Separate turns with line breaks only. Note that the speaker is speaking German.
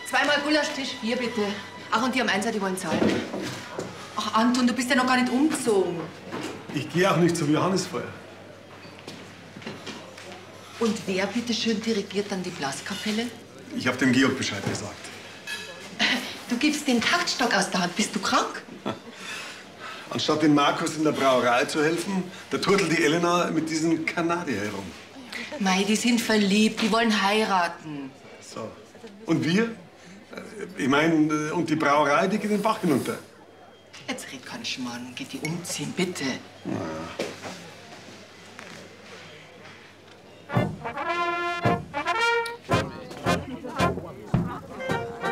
Zweimal Gulaschtisch, hier bitte. Ach, und die am Einser, die wollen zahlen. Ach, Anton, du bist ja noch gar nicht umgezogen.
Ich gehe auch nicht zum Johannesfeuer.
Und wer, bitteschön, dirigiert dann die Blaskapelle?
Ich habe dem Georg Bescheid gesagt.
Du gibst den Taktstock aus der Hand. Bist du krank?
Anstatt den Markus in der Brauerei zu helfen, da turtelt die Elena mit diesen Kanadier herum.
Mei, die sind verliebt, die wollen heiraten.
So. Und wir? Ich meine, und die Brauerei, die geht den Bach hinunter.
Jetzt red kein Schmarrn, geht die umziehen, bitte.
Na.